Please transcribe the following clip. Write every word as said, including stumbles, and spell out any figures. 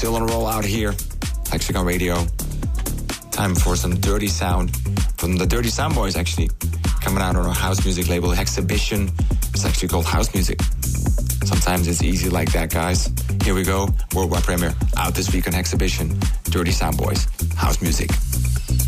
still on a roll out here. Hexagon Radio. Time for some dirty sound from the Dirty Sound Boys, actually. Coming out on our house music label, Hexhibition. It's actually called house music. Sometimes it's easy like that, guys. Here we go. Worldwide premiere out this week on Hexhibition. Dirty Sound Boys, house music.